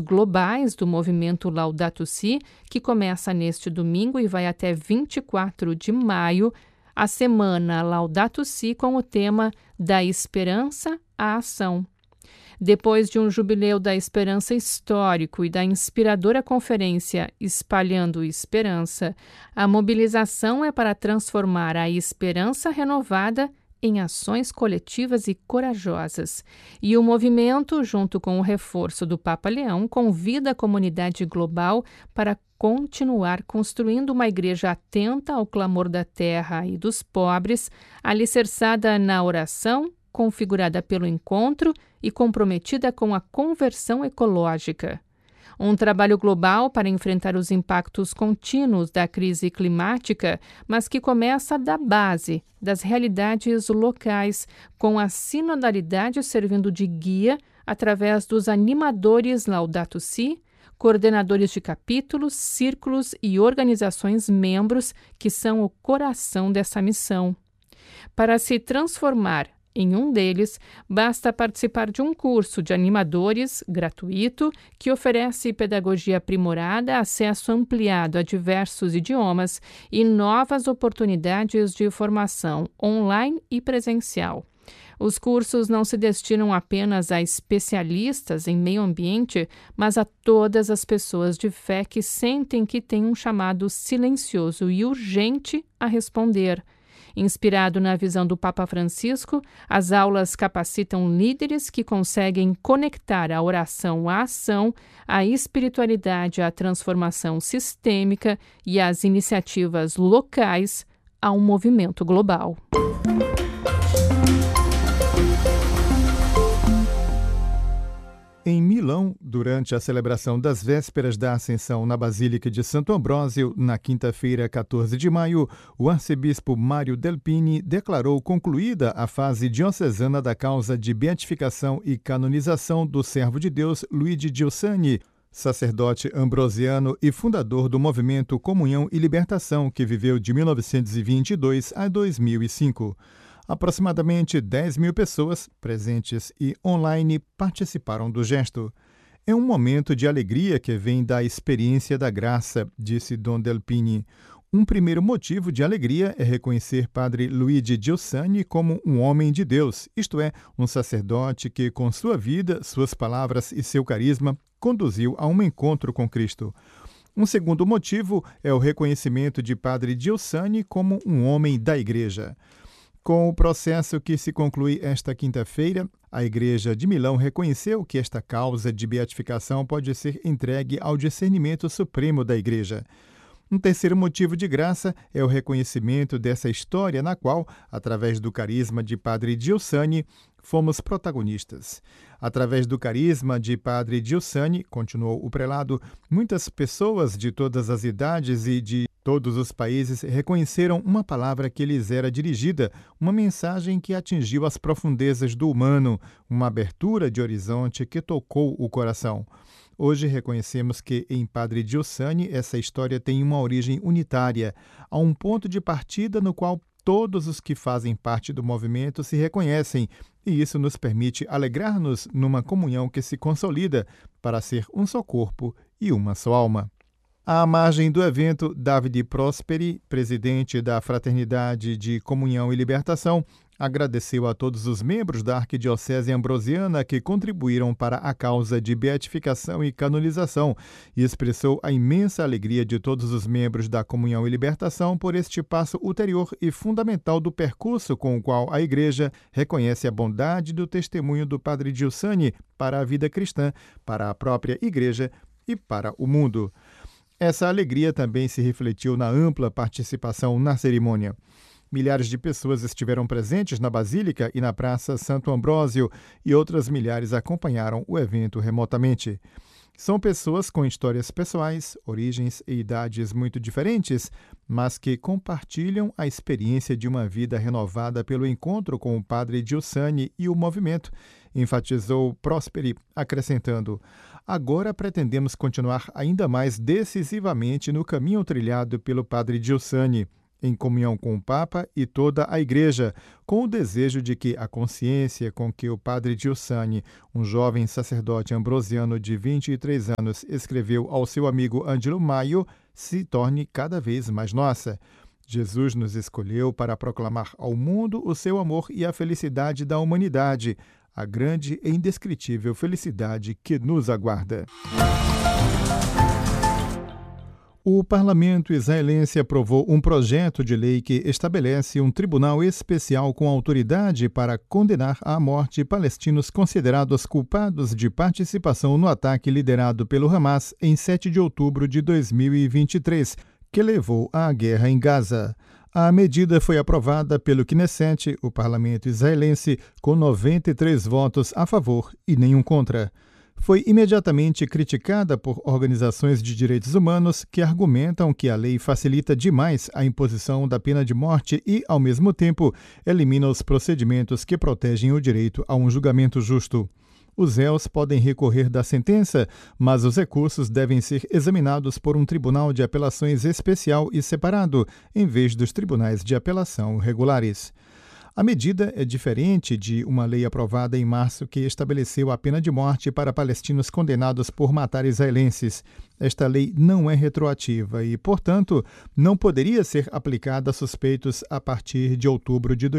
globais do movimento Laudato Si, que começa neste domingo e vai até 24 de maio, a semana Laudato Si com o tema Da Esperança à Ação. Depois de um jubileu da esperança histórico e da inspiradora conferência Espalhando Esperança, a mobilização é para transformar a esperança renovada em ações coletivas e corajosas. E o movimento, junto com o reforço do Papa Leão, convida a comunidade global para continuar construindo uma igreja atenta ao clamor da terra e dos pobres, alicerçada na oração, configurada pelo encontro e comprometida com a conversão ecológica. Um trabalho global para enfrentar os impactos contínuos da crise climática, mas que começa da base, das realidades locais, com a sinodalidade servindo de guia através dos animadores Laudato Si, coordenadores de capítulos, círculos e organizações membros, que são o coração dessa missão. Para se transformar em um deles, basta participar de um curso de animadores gratuito que oferece pedagogia aprimorada, acesso ampliado a diversos idiomas e novas oportunidades de formação online e presencial. Os cursos não se destinam apenas a especialistas em meio ambiente, mas a todas as pessoas de fé que sentem que têm um chamado silencioso e urgente a responder. Inspirado na visão do Papa Francisco, as aulas capacitam líderes que conseguem conectar a oração à ação, a espiritualidade à transformação sistêmica e as iniciativas locais a um movimento global. Em Milão, durante a celebração das vésperas da Ascensão na Basílica de Santo Ambrósio, na quinta-feira, 14 de maio, o arcebispo Mário Delpini declarou concluída a fase diocesana da causa de beatificação e canonização do servo de Deus Luigi Giussani, sacerdote ambrosiano e fundador do movimento Comunhão e Libertação, que viveu de 1922 a 2005. Aproximadamente 10 mil pessoas, presentes e online, participaram do gesto. É um momento de alegria que vem da experiência da graça, disse Dom Delpini. Um primeiro motivo de alegria é reconhecer Padre Luigi Giussani como um homem de Deus, isto é, um sacerdote que, com sua vida, suas palavras e seu carisma, conduziu a um encontro com Cristo. Um segundo motivo é o reconhecimento de Padre Giussani como um homem da Igreja. Com o processo que se conclui esta quinta-feira, a Igreja de Milão reconheceu que esta causa de beatificação pode ser entregue ao discernimento supremo da Igreja. Um terceiro motivo de graça é o reconhecimento dessa história na qual, através do carisma de Padre Giussani, fomos protagonistas. Através do carisma de Padre Giussani, continuou o prelado, muitas pessoas de todas as idades e de todos os países reconheceram uma palavra que lhes era dirigida, uma mensagem que atingiu as profundezas do humano, uma abertura de horizonte que tocou o coração. Hoje reconhecemos que em Padre Giussani essa história tem uma origem unitária, há um ponto de partida no qual todos os que fazem parte do movimento se reconhecem, e isso nos permite alegrar-nos numa comunhão que se consolida para ser um só corpo e uma só alma. À margem do evento, Davide Prosperi, presidente da Fraternidade de Comunhão e Libertação, agradeceu a todos os membros da Arquidiocese Ambrosiana que contribuíram para a causa de beatificação e canonização e expressou a imensa alegria de todos os membros da Comunhão e Libertação por este passo ulterior e fundamental do percurso com o qual a Igreja reconhece a bondade do testemunho do Padre Giussani para a vida cristã, para a própria Igreja e para o mundo. Essa alegria também se refletiu na ampla participação na cerimônia. Milhares de pessoas estiveram presentes na Basílica e na Praça Santo Ambrósio e outras milhares acompanharam o evento remotamente. São pessoas com histórias pessoais, origens e idades muito diferentes, mas que compartilham a experiência de uma vida renovada pelo encontro com o Padre Giussani e o movimento, enfatizou Prosperi, acrescentando: agora pretendemos continuar ainda mais decisivamente no caminho trilhado pelo Padre Giussani. em comunhão com o Papa e toda a Igreja, com o desejo de que a consciência com que o padre Giussani, um jovem sacerdote ambrosiano de 23 anos, escreveu ao seu amigo Ângelo Maio, se torne cada vez mais nossa. Jesus nos escolheu para proclamar ao mundo o seu amor e a felicidade da humanidade, a grande e indescritível felicidade que nos aguarda. O parlamento israelense aprovou um projeto de lei que estabelece um tribunal especial com autoridade para condenar à morte palestinos considerados culpados de participação no ataque liderado pelo Hamas em 7 de outubro de 2023, que levou à guerra em Gaza. A medida foi aprovada pelo Knesset, o parlamento israelense, com 93 votos a favor e nenhum contra. Foi imediatamente criticada por organizações de direitos humanos que argumentam que a lei facilita demais a imposição da pena de morte e, ao mesmo tempo, elimina os procedimentos que protegem o direito a um julgamento justo. Os réus podem recorrer da sentença, mas os recursos devem ser examinados por um tribunal de apelações especial e separado, em vez dos tribunais de apelação regulares. A medida é diferente de uma lei aprovada em março que estabeleceu a pena de morte para palestinos condenados por matar israelenses. Esta lei não é retroativa e, portanto, não poderia ser aplicada a suspeitos a partir de outubro de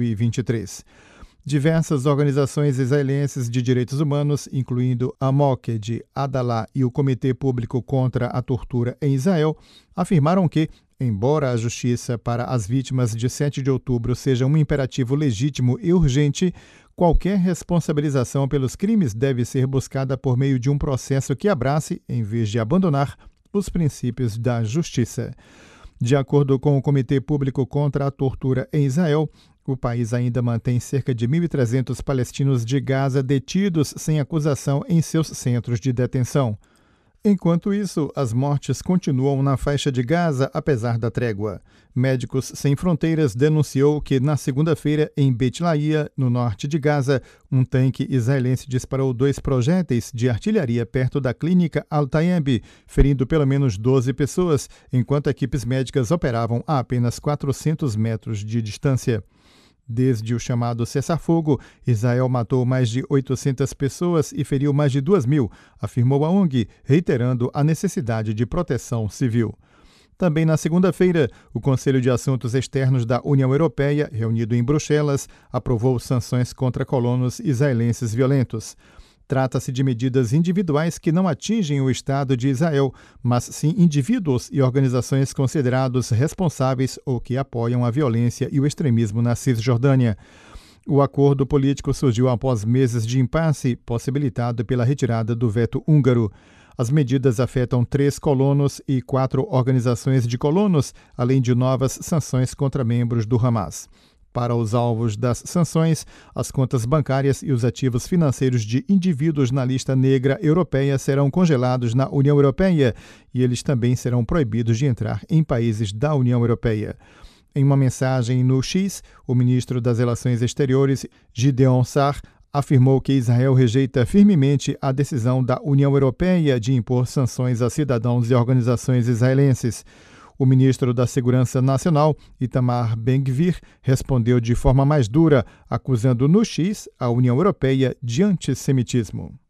2023. Diversas organizações israelenses de direitos humanos, incluindo a Moked, Adalah e o Comitê Público contra a Tortura em Israel, afirmaram que, embora a justiça para as vítimas de 7 de outubro seja um imperativo legítimo e urgente, qualquer responsabilização pelos crimes deve ser buscada por meio de um processo que abrace, em vez de abandonar, os princípios da justiça. De acordo com o Comitê Público contra a Tortura em Israel, o país ainda mantém cerca de 1.300 palestinos de Gaza detidos sem acusação em seus centros de detenção. Enquanto isso, as mortes continuam na faixa de Gaza, apesar da trégua. Médicos Sem Fronteiras denunciou que, na segunda-feira, em Bet Laia, no norte de Gaza, um tanque israelense disparou 2 projéteis de artilharia perto da clínica Al-Tayeb, ferindo pelo menos 12 pessoas, enquanto equipes médicas operavam a apenas 400 metros de distância. Desde o chamado cessar-fogo, Israel matou mais de 800 pessoas e feriu mais de 2.000, afirmou a ONG, reiterando a necessidade de proteção civil. Também na segunda-feira, o Conselho de Assuntos Externos da União Europeia, reunido em Bruxelas, aprovou sanções contra colonos israelenses violentos. Trata-se de medidas individuais que não atingem o Estado de Israel, mas sim indivíduos e organizações considerados responsáveis ou que apoiam a violência e o extremismo na Cisjordânia. O acordo político surgiu após meses de impasse, possibilitado pela retirada do veto húngaro. As medidas afetam 3 colonos e 4 organizações de colonos, além de novas sanções contra membros do Hamas. Para os alvos das sanções, as contas bancárias e os ativos financeiros de indivíduos na lista negra europeia serão congelados na União Europeia e eles também serão proibidos de entrar em países da União Europeia. Em uma mensagem no X, o ministro das Relações Exteriores, Gideon Sa'ar, afirmou que Israel rejeita firmemente a decisão da União Europeia de impor sanções a cidadãos e organizações israelenses. O ministro da Segurança Nacional, Itamar Ben-Gvir, respondeu de forma mais dura, acusando no X a União Europeia de antissemitismo.